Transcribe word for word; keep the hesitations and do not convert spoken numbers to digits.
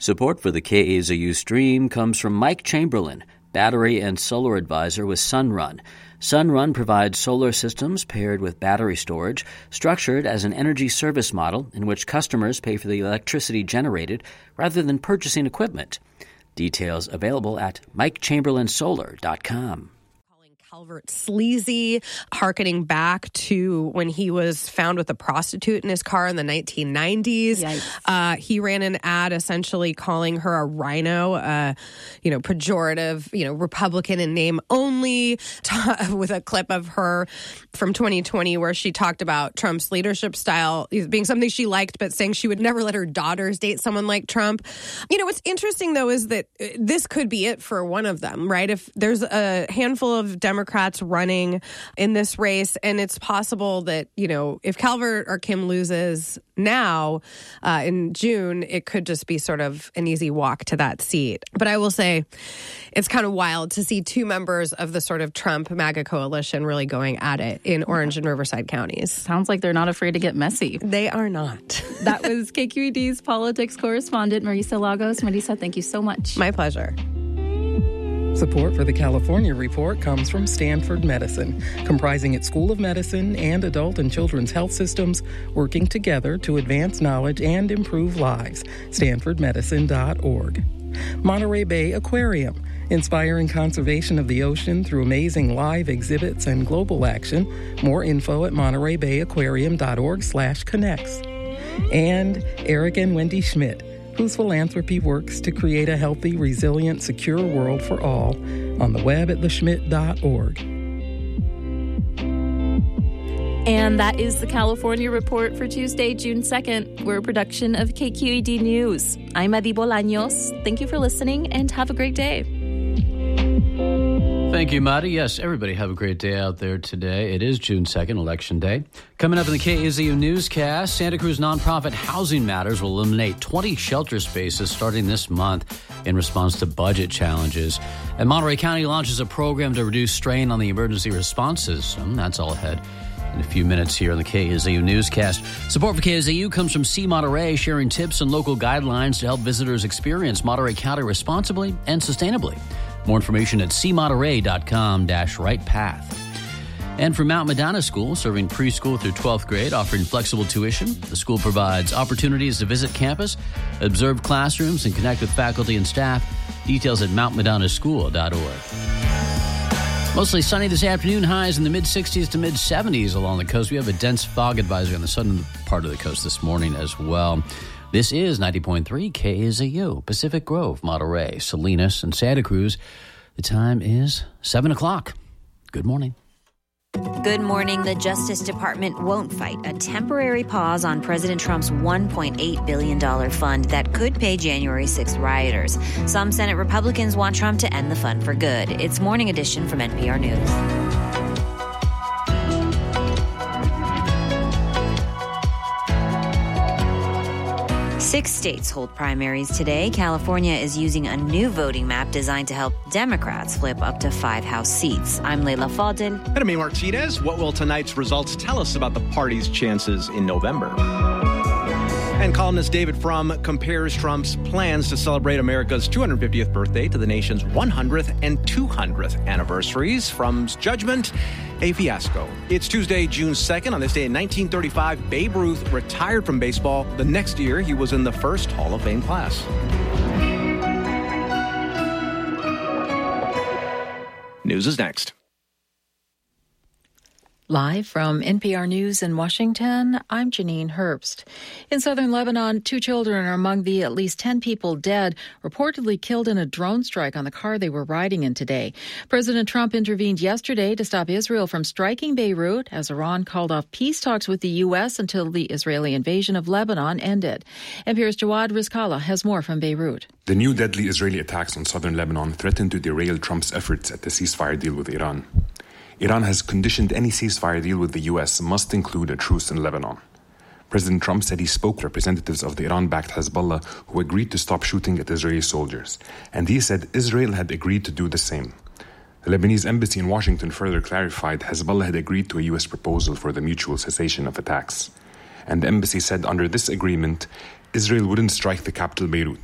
Support for the K A Z U stream comes from Mike Chamberlain, battery and solar advisor with Sunrun. Sunrun provides solar systems paired with battery storage, structured as an energy service model in which customers pay for the electricity generated rather than purchasing equipment. Details available at mike chamberlain solar dot com. Calvert sleazy, hearkening back to when he was found with a prostitute in his car in the nineteen nineties. Uh, he ran an ad essentially calling her a rhino, uh, you know, pejorative, you know, Republican in name only, t- with a clip of her from twenty twenty where she talked about Trump's leadership style being something she liked, but saying she would never let her daughters date someone like Trump. You know, what's interesting, though, is that this could be it for one of them, right? If there's a handful of Democrats running in this race, and it's possible that, you know, if Calvert or Kim loses now uh, in June, it could just be sort of an easy walk to that seat. But I will say it's kind of wild to see two members of the sort of Trump MAGA coalition really going at it in Orange and Riverside counties. Sounds like they're not afraid to get messy. They are not. That was K Q E D's politics correspondent, Marisa Lagos. Marisa, thank you so much. My pleasure. Support for the California Report comes from Stanford Medicine, comprising its School of Medicine and adult and children's health systems working together to advance knowledge and improve lives. stanford medicine dot org. Monterey Bay Aquarium, inspiring conservation of the ocean through amazing live exhibits and global action. More info at monterey bay aquarium dot org slash connects. And Eric and Wendy Schmidt, whose philanthropy works to create a healthy, resilient, secure world for all, on the web at the schmidt dot org. And that is the California Report for Tuesday, June second. We're a production of K Q E D News. I'm Adi Bolaños. Thank you for listening, and have a great day. Thank you, Madi. Yes, everybody have a great day out there today. It is June second, Election Day. Coming up in the K A Z U newscast, Santa Cruz nonprofit Housing Matters will eliminate twenty shelter spaces starting this month in response to budget challenges. And Monterey County launches a program to reduce strain on the emergency response system. That's all ahead in a few minutes here on the K A Z U newscast. Support for K A Z U comes from C Monterey, sharing tips and local guidelines to help visitors experience Monterey County responsibly and sustainably. More information at c monterey dot com dash right path. And from Mount Madonna School, serving preschool through twelfth grade, offering flexible tuition. The school provides opportunities to visit campus, observe classrooms, and connect with faculty and staff. Details at mount madonna school dot org. Mostly sunny this afternoon, highs in the mid-sixties to mid-seventies along the coast. We have a dense fog advisory on the southern part of the coast this morning as well. This is ninety point three K A Z U, Pacific Grove, Monterey, Salinas, and Santa Cruz. The time is seven o'clock. Good morning. Good morning. The Justice Department won't fight a temporary pause on President Trump's one point eight billion dollars fund that could pay January sixth rioters. Some Senate Republicans want Trump to end the fund for good. It's Morning Edition from N P R News. Six states hold primaries today. California is using a new voting map designed to help Democrats flip up to five House seats. I'm Leila Fadel. And I'm Martinez. What will tonight's results tell us about the party's chances in November? And columnist David Frum compares Trump's plans to celebrate America's two hundred fiftieth birthday to the nation's one hundredth and two hundredth anniversaries. Frum's judgment, a fiasco. It's Tuesday, June second. On this day in nineteen thirty-five, Babe Ruth retired from baseball. The next year, he was in the first Hall of Fame class. News is next. Live from N P R News in Washington, I'm Janine Herbst. In southern Lebanon, two children are among the at least ten people dead, reportedly killed in a drone strike on the car they were riding in today. President Trump intervened yesterday to stop Israel from striking Beirut as Iran called off peace talks with the U S until the Israeli invasion of Lebanon ended. N P R's Jawad Rizkallah has more from Beirut. The new deadly Israeli attacks on southern Lebanon threaten to derail Trump's efforts at the ceasefire deal with Iran. Iran has conditioned any ceasefire deal with the U S must include a truce in Lebanon. President Trump said he spoke to representatives of the Iran-backed Hezbollah who agreed to stop shooting at Israeli soldiers, and he said Israel had agreed to do the same. The Lebanese embassy in Washington further clarified Hezbollah had agreed to a U S proposal for the mutual cessation of attacks. And the embassy said under this agreement, Israel wouldn't strike the capital Beirut.